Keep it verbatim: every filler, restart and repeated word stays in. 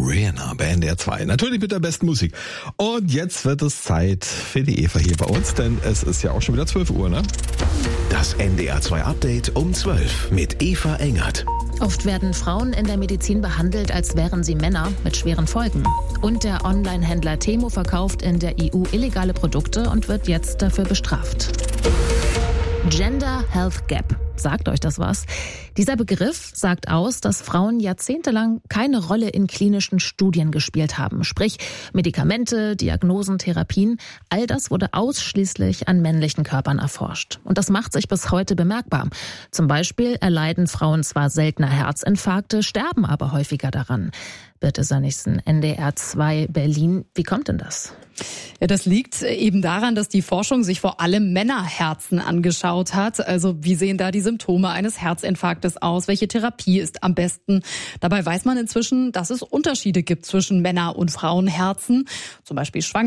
Rihanna bei N D R zwei. Natürlich mit der besten Musik. Und jetzt wird es Zeit für die Eva hier bei uns, denn es ist ja auch schon wieder zwölf Uhr, ne? Das N D R zwei Update um zwölf mit Eva Engert. Oft werden Frauen in der Medizin behandelt, als wären sie Männer mit schweren Folgen. Und der Online-Händler Temu verkauft in der E U illegale Produkte und wird jetzt dafür bestraft. Gender Health Gap. Sagt euch das was? Dieser Begriff sagt aus, dass Frauen jahrzehntelang keine Rolle in klinischen Studien gespielt haben. Sprich, Medikamente, Diagnosen, Therapien, all das wurde ausschließlich an männlichen Körpern erforscht. Und das macht sich bis heute bemerkbar. Zum Beispiel erleiden Frauen zwar seltener Herzinfarkte, sterben aber häufiger daran. Birte Sönnigsen, N D R zwei Berlin. Wie kommt denn das? Ja, das liegt eben daran, dass die Forschung sich vor allem Männerherzen angeschaut hat. Also wie sehen da die Symptome eines Herzinfarktes aus? Welche Therapie ist am besten? Dabei weiß man inzwischen, dass es Unterschiede gibt zwischen Männer- und Frauenherzen. Zum Beispiel Schwangerschaft.